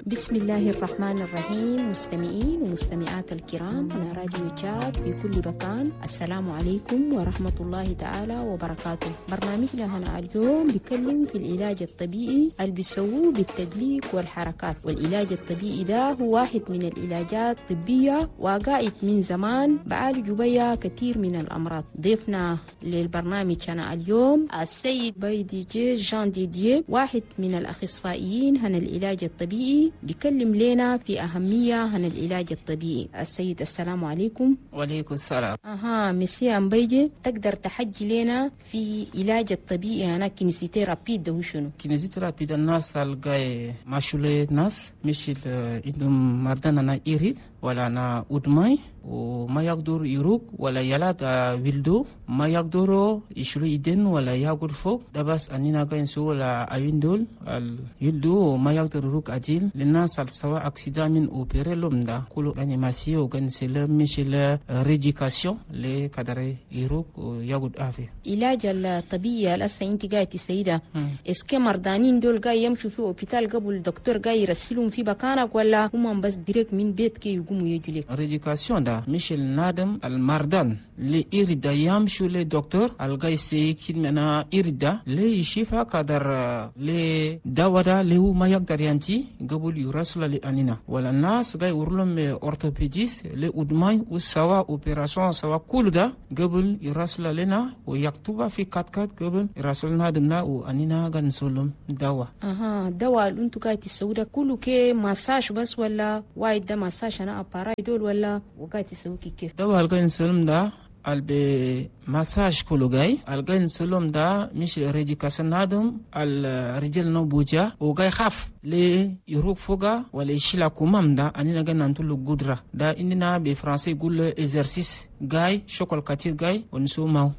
بسم الله الرحمن الرحيم. مستمعين ومستمعات الكرام، أنا راديو تشاد في كل مكان، السلام عليكم ورحمة الله تعالى وبركاته. برنامجنا هنا اليوم بيتكلم في العلاج الطبيعي اللي بيسووه بالتدليك والحركات. والعلاج الطبيعي ده هو واحد من العلاجات الطبية وقائد من زمان بعالج بيها كثير من الأمراض. ضيفنا للبرنامج هنا اليوم السيد بايديجي جان ديديه، واحد من الأخصائيين هنا العلاج الطبيعي، بيكلم لنا في أهمية عن العلاج الطبيعي. السيد السلام عليكم. وعليكم السلام. مسيا أمبيجي، تقدر تحكي لنا في علاج الطبيعي هنا كينيسيثيرابي ده هو شنو؟ كينيسيثيرابي ده الناس الجاي ماشولة ناس مش عندهم مردنا إيريد ولا أنا أدمي وما يقدر يروق ولا يلاد ويلدو ما يقدروا يشلو يدين ولا يقدر فوق ده بس أننا جاي نسوي ولا أيندول يلدو ما يقدر يروق أجيل للناس سواء أكسيدا من أوبريلوم ده كله يعني ماسيو جاي نسيل مش لا ريديكاسيون لكدر يروق ويقدر أفي. علاج الطبيعي الأسا أنت جاي تسيدا إسكي مردانين دول جاي يمشوا في أوبيتال قبل الدكتور جاي يرسلهم في بكانك ولا هم بس ديريك من بيتك يقوموا يجولك؟ ريديكاسيون ده مش النادم المردان اللي يريد يمشوا للدكتور الجاي سيكيد منا يريد لي يشوفها قدر لي دواء اللي هو ما يقدر ينتي قبل يرسل لأنينا ولا الناس جاي يورلهم أورثوبيديس لأدمي وسوا أوبراسيون سوا كل ده قبل يرسل لنا ويكتبها في كات قبل يرسل نادمنا وأنينا جا نسولهم دواء. دواء اللي انتو قاعد تسوي ده كله كي مساج بس ولا وايد ده مساج أنا أباراي دول ولا وقاعد تسوي كيف؟ دواء الجاي نسولهم ده البي مساج كله جاي الجاي نسولهم ده مش ريديكاسيون نادم الرجال نبوجا وجاي خاف لي يروق فوقا ولا يشيل كومام ده أنينا جا نانتولو قدرة ده إننا بفرنسي يقول إكسرسيس جاي شغل كتير جاي ونسو ماو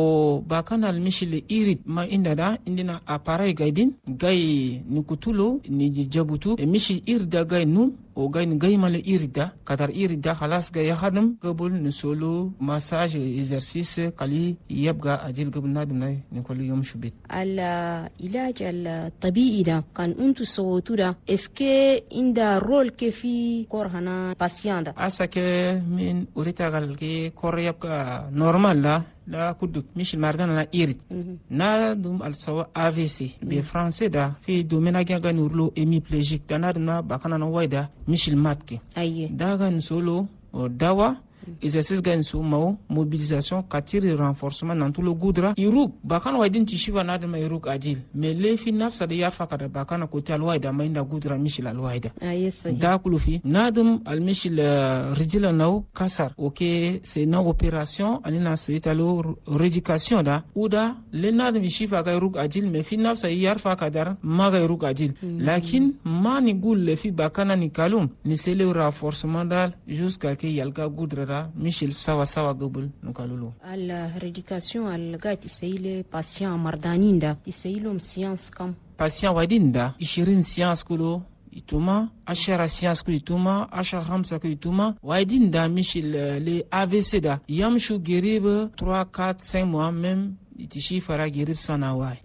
o bakana almishile irit ma indada indina aparay gaidin gay nikutulo ni jabutu mishi irda gay nun o gay gay male irda kadar irda khalas gay hadam qabul nisolo massage exercice kali yabga ajil qabul nadum nay nikoli yom shubit al ilaj al tabi'i da kan untu sowotu da eske inda role ke fi korhana patient asake min uritagal ke koryabka normal la kuduk mish mardana na irit na dum al sawa AVC be français da fi domena ga nurlo hémiplégique da na bakana na waida mish matke daga solo dawa exercice gain su mau mobilisation katiri renforcement dans tout le goudra iruk bakana waidin tishiva na da iruk ajil mais le fi nafsa da yafa kada bakana ko tal waida mainda goudra mishil al waida da kulufi nadum al mishil rijila naw kasar ok c'est une opération anina c'est alo rééducation da uda le nadum shifa ga iruk ajil mais fi nafsa yarfa kadar maga iruk ajil lakin mani gul le fi bakana ni kalum ni c'est le renforcement dal jusqu'à que yalga goudra Michel sawa gobul nukalulu al rééducation al gati seile patient mardaninda tiseilom science kam patient wadinda 20 science kulo ituma 10 science kulo ituma 10 ituma wadinda Michel les AVC da yamshu gerib 3 4 5 mois même itishi fara girib sanawai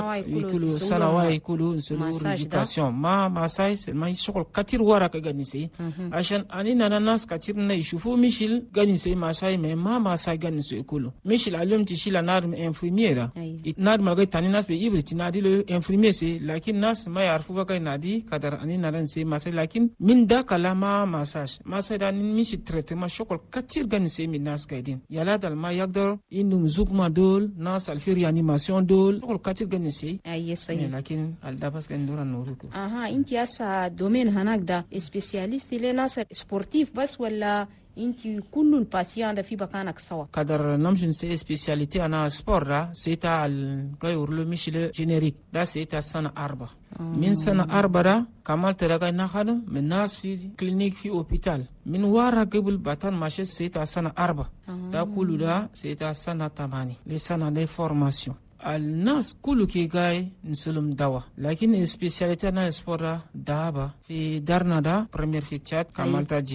ikulu sanawai ikulu nsulu rééducation ma masai ma shokol katir wara ka ganisi ashan anina nanas katir na ishufu mishil ganisi masai me ma masai ganisi ikulu mishil alum tishila narm infirmiera itnad malga taninas be ibrit nadi le infirmier se lakin nas ma yarfu ba kai nadi kadar anina ran se masai lakin min da kalama massage masai da mishil traitement shokol katir ganisi min nas gaidin yala dal ma yagdor indum zukma dol salfi reanimation dol ko katir ganisi lakin aldabas kan duran nuruko inti asa domaine hanagda spécialiste le nas sportif bas wala inti kullu patient da fi bakanak sawa kadar namjun se spécialité ana sport da c'est al gayur le michel générique da c'est sana arba min sana arba da kamal teraga na khadam min nas fi clinique fi hôpital min wara qabl batan mache c'est sana arba da kullu da c'est sana tamani les sana de formation الناس كله كي جاي نسلم دواء لكن سبيشاليتي أنا سبورة دابا في دارنا دا بريمير في تشات كمال تاجيت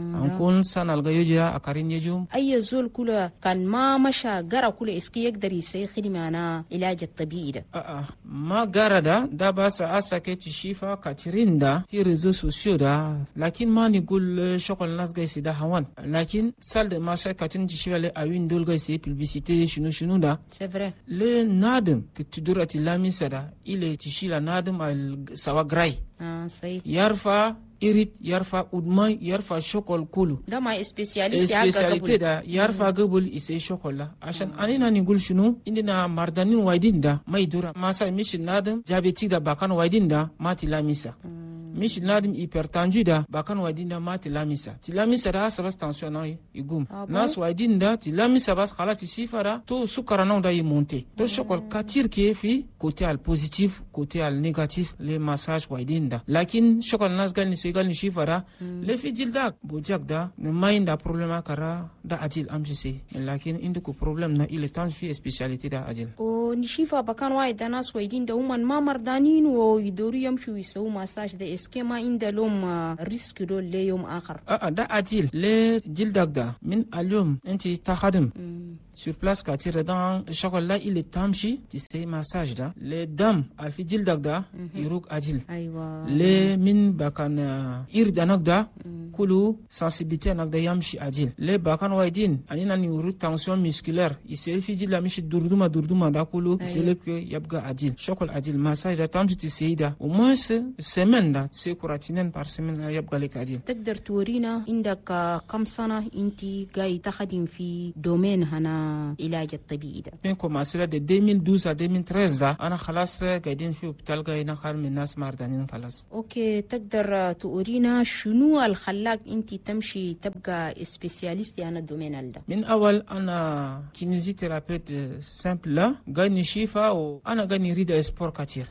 ankun sanal ga yoja akarin yejum أي زول كله كان ما مشى قرا كله إسكي يقدر يسوي خدمة أنا علاج الطبيعي ده. ما قرا ده بس أساكي تشيفا كاترين ده في ريزو سوسيو ده لكن ما نقول شغل الناس جاي سيدا هوان لكن سال ده ما شاء كاترين تشيفا لي أوين دول جاي سي publicité شنو ده. C'est vrai. le nadem كتدور أتلامي سدا إلى تشيلا نادم السواغراي. صحيح. يرفع irit yarfa udmay yarfa shokol kulu da ma speciality da yarfa gabul ise shokola ashan anina ni gul shunu indina mardanin waidin da mai dura masa mishin nadam diabetic da bakan waidin da mati lamisa mishin nadam hypertendu da bakan waidin da mati lamisa tilamisa da sabas tension na igum nas waidin da tilamisa bas khalas sifara to sukara na da monter to shokol katir ke fi côté al positif côté al négatif les massages waidin da lakin shokol nas gal gal ni shifara le fi jilda bojak da ne mainda problema kara da ajil amjise lakin inda ko problem na ile tan fi speciality da ajil o ni shifa bakan wa da nas waidin da woman ma mardanin wo yidoru yamshu yisu massage da eskema inda lom risk do le yom akhar da ajil le jildak da min alyum anti tahadim sur place ka tire dans chocolat il est tamshi tu sais massage da le dam al fi jildak da yuruk ajil aywa le min bakan irda nagda kulu sensibilité nagda yamshi ajil le bakan waidin anina ni uru tension musculaire ise fi jila mishi durduma da kulu c'est que yabga ajil shokol ajil massage da tamshi ti seida au moins semaine da c'est kuratinen par semaine yabga le ajil تقدر تورينا عندك كم سنة انت جاي تخدم في دومين هنا علاج الطبيعي ده من كوماسيلا de 2012 à 2013 انا خلاص قاعدين في هوبيتال جاي نخر من الناس مردانين خلاص اوكي تقدر تورينا شنو الخلاك انت تمشي تبقى سبيسياليست انا الدومين ده من اول انا كينيزي ثيرابيوت سامبل غاني شيفا وانا غاني ريد سبور كتير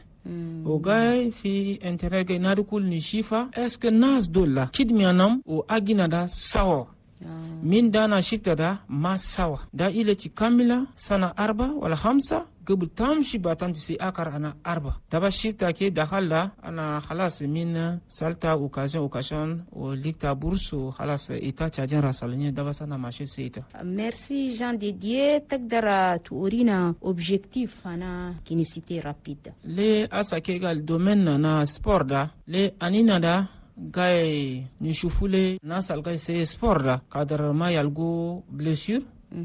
وغاي في انترنت غاي نادكول نشيفا اسك ناس دولا كيدميانام و اغينا دا ساو من دانا شيفتا دا ما ساوا دا إلى كاملة سنة 4 ولا 5 قبل تمشي باتانتي سي أكر أنا 4 تبا شيفتا كي دخل أنا خلاص من سالتا اوكازيون وليكتا بورس وخلاص إيتا تشاجين راسالني دابا سنة ماشي سيتا ميرسي جان ديديه تقدر تورينا اوبجيكتيف أنا كينيسيتي رابيد لي أسا كي قال دومين نا سبور دا لي أنينا دا gay ni shufule nasal gay se sport da kadar ma yalgo blessure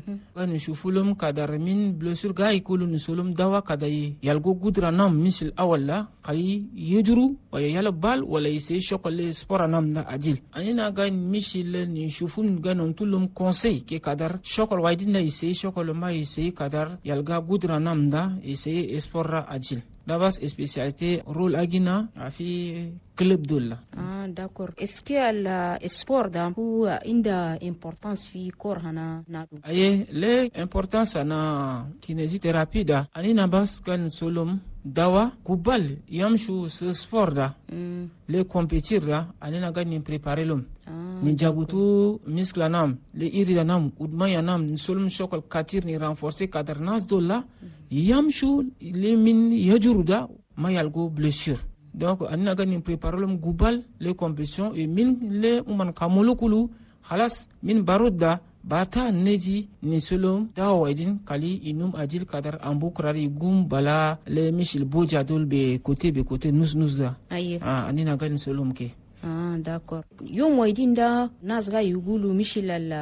ni shufulum kadar min blessure gay kulu ni sulum dawa kadai yalgo gudra nam misil awalla kay yejuru waya yala bal wala ise shokole sport nam da ajil anina gay misil ni shufun ganon tulum conseil ke kadar shokol waydina ise shokol ma ise kadar yalga gudra nam da ise sport ajil dabas spécialité rôle agina في club دولا d'accord est-ce que le sport da هو عنده importance في كور هنا نادو اي le importance ana kinésithérapie da anina bas kan solom dawa kubal yamshu sport da le compétir da anina gani préparer l'homme ni jabutu muscle nam le iri nam udmaya nam solom shokol katir ni renforcer kadar nas dola yamshu le min yajuruda mayalgo blessure donc anina gani préparer l'homme gubal les compétitions et min le man kamulukulu khalas min baruda bata neji ni solom dawa waidin kali inum ajil kadar ambukrari gum bala le mishil boja dol be côté nus da anina gani solom ke d'accord يوم وايدين دا ناس غا يقولوا مش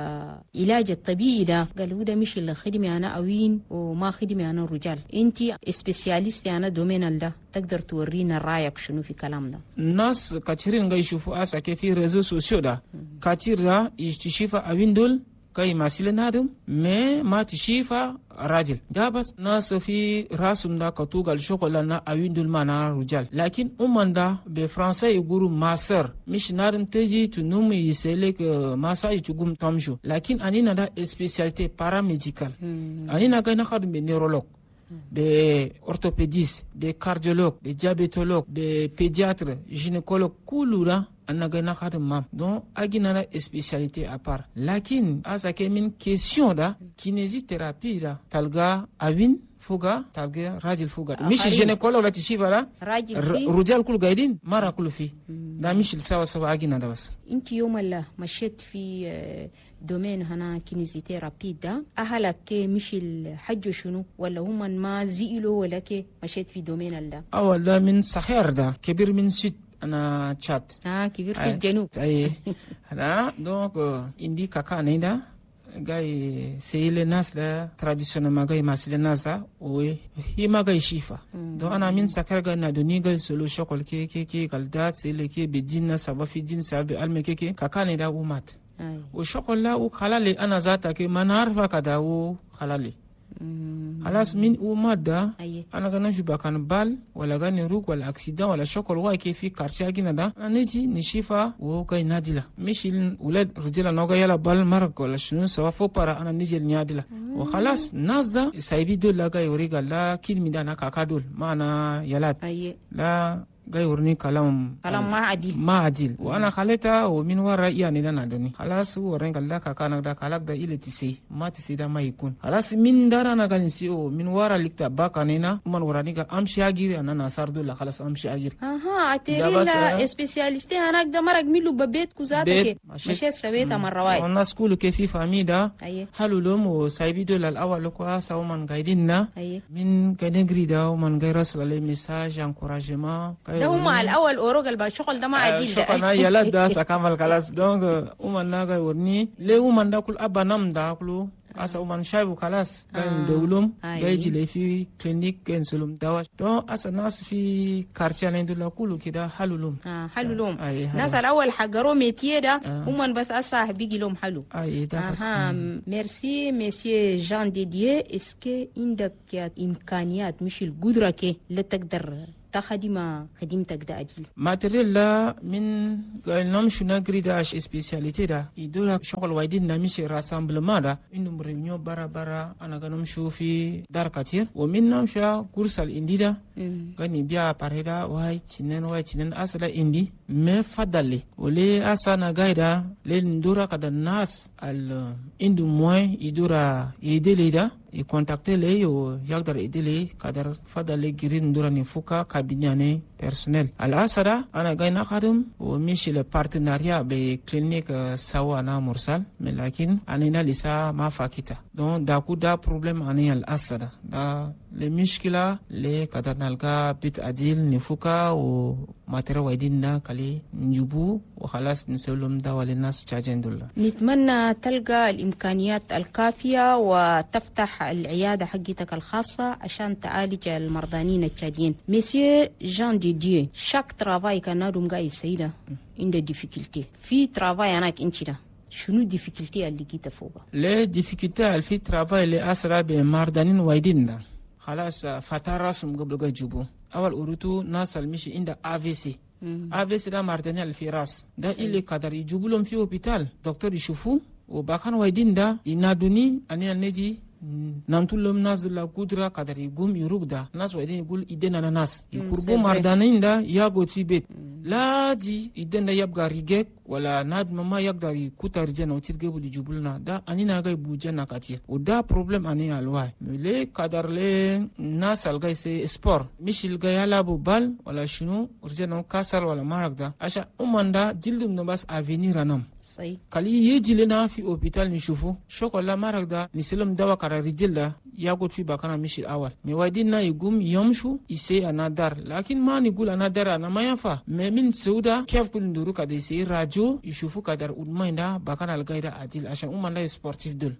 العلاج الطبيعي ده قالوا ده مش الخدمة أنا أوين وما خدمة أنا رجال انتي سبيسياليست أنا دومين ده تقدر تورينا رأيك شنو في كلام ده ناس كثيرين غا يشوفوا أسا في ريزو سوسيو ده كثير ده يشتشيفا أوين دول كاي ماسيل نادم ما تشيفا راجل ده بس ناس في راسم دا كتوغل شوكولا أوين دول مانا رجال لكن دا بفرنسا يقولوا ماسر مش نادم تجي تنوم يسيلك ماسا يتقوم تمشو لكن أنينا دا سبيسياليتي باراميديكال أنينا كاي نخدم بنيرولوج des orthopédistes, des cardiologues, des diabétologues, des pédiatres, gynécologues, kulura anaga na khadim mam donc agina na spécialité à part lakin azake min question da kinésithérapie da talga awin fuga talga rajil fuga mishi gynécologue wala tishiba la rujal kul gaidin mara kul fi da mishi sawa sawa agina da bas inti yomalla مشيت في دومين هنا كينيزيثيرابي ده أهلك مش الحج شنو ولا هم ما زيلوا ولا كي مشيت في دومين ده أولا من صخير ده كبير من ست أنا تشات كبير في الجنوب أي هلا دونك إندي كاكا نيدا جاي سيل الناس لا traditionnellement جاي ماسل الناس وهي ما جاي شيفا دو أنا من سكر جاي ندوني جاي سلو شغل كي قلدات سيل كي بدين سبب في دين سبب علم كي كاكا نيدا ومات وشغل لا وخلالي أنا ذاتك ما نعرف كذا وخلالي خلاص من ومادة أنا كنا نشوف كان بال ولا كان روك ولا أكسيدان ولا شغل واي كيف في كارشة كنا ده نيجي نشيفه وكاي ناديلا مش الولاد رجال نوجا يلا بال مرق ولا شنو سوا فوبرا أنا نيجي ناديلا وخلاص ناس ده سايبي دول لا كاي وريجا لا كيل ميدانا كاكادول ما أنا يلاد لا جاي ورني كلام ما عديل وانا خليتها ومن وراء يعني انا دوني خلاص ورن قال لك كان ده كلام ده اللي تسي ما تسي ده ما يكون خلاص من دار انا قال نسيو من وراء لك باكانينا من وراني امشي اجير انا نصر دول خلاص امشي اجير اتريلا سبيشاليستي انا ده مرق ميلو ببيت كوزاتك مشيت سويتها مره واحده والناس كله كيف فامي ده حلو لهم وسايبي دول الاول لو ساو من قايديننا من كنغري ده ومن غير رسل عليه ميساج انكوراجمون ده هم على الاول اوروغل بالشغل ده ما عديل ده شغل يلا ده سكمل خلاص دونك ومن ناغا ورني ليه ومن ده كل ابانم ده كله asa uman shaibu kalas gain dawlum gaiji le fi clinique gain sulum dawa don asa nas fi quartier ndula kulu kida halulum halulum nas الاول حجروا ميتيه ده هم بس اسا بيجي لهم حلو ميرسي مسيو جان ديديه اسكي عندك امكانيات مش القدره كي لا تقدر تخدم خدمتك ده أجل ماتريال لا من قالنام شو نجري ده سبيشاليتي ده يدور شغل وايدين نمشي راسامبلمان ده إنهم ريونيو برا أنا كنام شو في دار كتير ومن نمشى كورس الإندي ده كان بيا باريدا واي تنين أصلا إندي ما فضلي ولي أصلا غايدا لندورا كده الناس الإندو موين يدورا يدلي ده يكونتاكتي لي ويقدر يدلي كدر فضل جرين دوراني فوكا كابينياني personnel الأسرة أنا جاي نخدم ومشي البارتنريا بكلينيك سوانا مرسل لكن أنا لسه ما فاكيتا دون داكو دا بروبلم أنا الأسرة دا المشكلة اللي كدر نلقى بيت أديل نفوكا وماترا وايدين كالي نجيبو وخلاص نسولهم دوا للناس تشاجين دولا. نتمنى تلقى الإمكانيات الكافية وتفتح العيادة حقتك الخاصة عشان تعالج المرضانين التشادين. مسيو جان ديديه شاك ترافاي كان نادم جاي سيدا عنده ديفيكولتي في ترافاي أناك انتنا شنو ديفيكولتي اللي جيت فوقها؟ ليه ديفيكولتي في ترافاي اللي أسرع بمرضانين وايدين ده خلاص فترة سم قبل جاي جبو أول أروتو ناس المشي عنده AVC AVC ده مرداني الفراس ده اللي قدر يجيبوا لهم في هوبيتال دكتور يشوفوا وباكان وايدين ده ينادوني أنا نجي نانتولم ناس لا قدرة قدر يقوم يرقدا ناس وايدين يقول إدنا ناس يقربوا مردانين ده ياقود في بيت لا دي إدنا يبقى ريجك ولا ناد مما يقدر يكوتا رجانا وترجبوا لجبلنا ده أنينا جاي بوجنا كتير وده بروبلم أني الواي ليه قدر ليه ناس الجاي سي سبور مش الجاي يلعبوا بال ولا شنو رجانا كسر ولا مارك ده عشان ده جلدهم نباس أفينير أنام كالي يجي لنا في أوبيتال نشوفه شوكولا مارك ده نسلم دوا كرا رجال ده ياخد في بكرة مش الأول موايدنا يقوم يمشوا يسي أنا دار لكن ما نقول أنا دار أنا ما ينفع من سودا كيف كل ندورو كده يسي راجو يشوفوا كدر ودمين ده بكرة الجايدة عديل عشان ده سبورتيف دول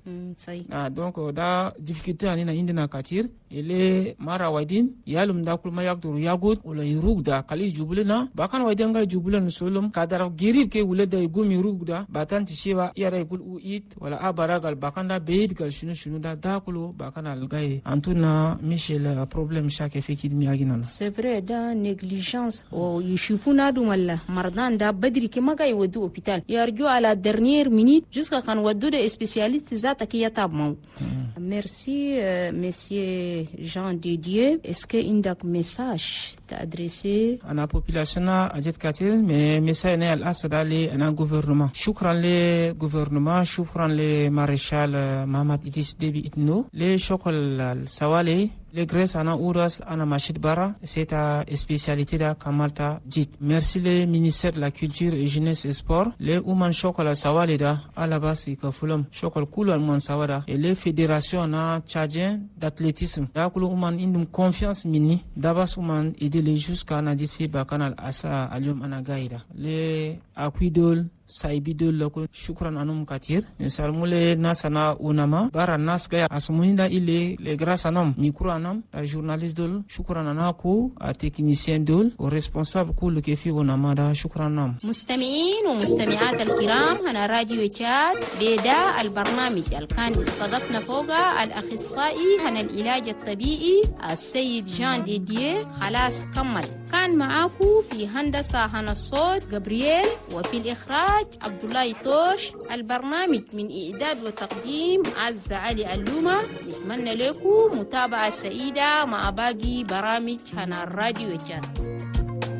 دونك ده difficulté أنينا عندنا كتير اللي مرة وايدين يالهم ده كل ما يقدروا ياخد ولا يروق ده كالي يجبلنا بكرة وايدين جاي يجبلنا نسولهم كدر غريب كي ولده يقوم يروق ده باتان تشيبا يرى يقول ويت ولا أبرا قال بكرة ده بيت قال شنو ده كله بكرة kanal gay antuna michel problème chaque fait qui miaginan c'est vrai da négligence o yishufuna dumalla mardan da badri ke magay wadu hôpital yarju à la dernière minute jusqu'à kan wadu de spécialiste zata ki yatabma. Merci monsieur Jean Didier. Est-ce que indak message adressé à la population à jet katil mais message ne al asadali ana gouvernement shukran le gouvernement shukran le maréchal Mahamad Idriss Déby Itno le chokol sawale le Grèce ana Ouras ana Machid Bara c'est ta spécialité da Kamalta dit. Merci le ministère de la culture et jeunesse et sport le Ouman chokol sawale da alabasi ka fulum chokol kulu alman sawada et les fédérations na tchadien d'athlétisme da kulu Ouman indum confiance mini dabas Ouman aider les jusqu'à na dit fi bakanal asa alium ana gaida le akuidol saibidol lako shukran anum katir salmule nasana unama bara naska asmunida ile le grâce anam micro anam la journaliste dol shukran anako a technicien dol au responsable كل كيف ونمادا شكرا نام. مستمعين ومستمعات الكرام هنا راديو تشاد بدا البرنامج كان استضفنا فوق الاخصائي هنا العلاج الطبيعي السيد جان ديديه خلاص كمل كان معاكم في هندسه هنا الصوت جبريل وفي الاخراج عبد الله توش البرنامج من اعداد وتقديم عز علي اللومه نتمنى لكم متابعه سعيده مع باقي برامج هنا الراديو تشاد.